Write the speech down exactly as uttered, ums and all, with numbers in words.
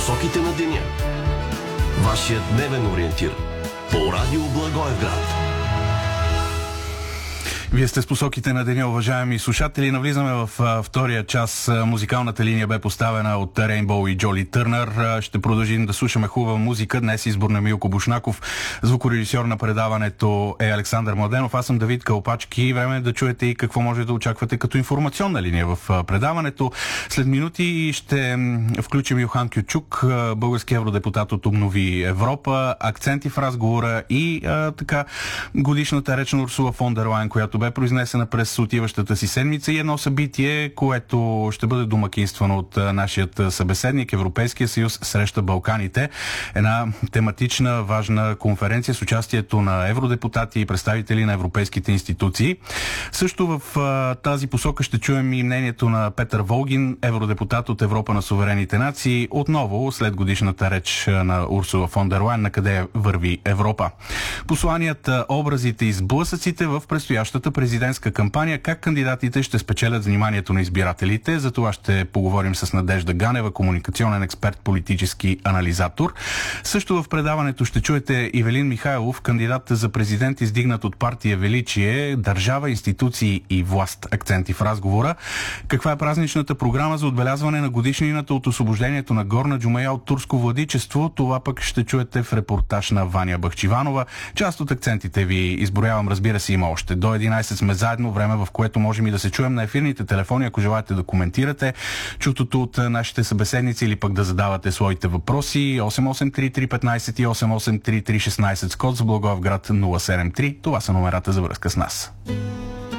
посоките на деня. Вашия дневен ориентир по радио Благоевград. Вие сте с посоките на деня, уважаеми слушатели. Навлизаме в а, втория час. Музикалната линия бе поставена от Рейнбоу и Джоли Търнър. Ще продължим да слушаме хубава музика. Днес избор на Милко Бушнаков. Звукорежисьор на предаването е Александър Младенов. Аз съм Давид Калпачки. Време е да чуете и какво може да очаквате като информационна линия в а, предаването. След минути ще включим Йохан Кючук, български евродепутат от Обнови Европа, акценти в разговора и а, така годишната реч на Урсула фон дер Лайен, която бе произнесена през отиващата си седмица, и едно събитие, което ще бъде домакинствано от нашият събеседник, Европейския съюз среща Балканите. Една тематична, важна конференция с участието на евродепутати и представители на европейските институции. Също в а, тази посока ще чуем и мнението на Петър Волгин, евродепутат от Европа на суверените нации, отново след годишната реч на Урсула фон дер Лайен, на къде върви Европа. Посланията, образите и сблъсъците в предстоящата президентска кампания, как кандидатите ще спечелят вниманието на избирателите. За това ще поговорим с Надежда Ганева, комуникационен експерт, политически анализатор. Също в предаването ще чуете Ивелин Михайлов, кандидат за президент, издигнат от партия Величие, държава, институции и власт. Акценти в разговора. Каква е празничната програма за отбелязване на годишнината от освобождението на Горна Джумая от турско владичество? Това пък ще чуете в репортаж на Ваня Бахчиванова. Част от акцентите ви изброявам, разбира се, има още. До единайсет сме заедно, време в което можем и да се чуем на ефирните телефони, ако желаете да коментирате чутото от нашите събеседници или пък да задавате своите въпроси. осем осем три три петнайсет и осем осем три три шестнайсет с код за Благоевград нула седем три. Това са номерата за връзка с нас.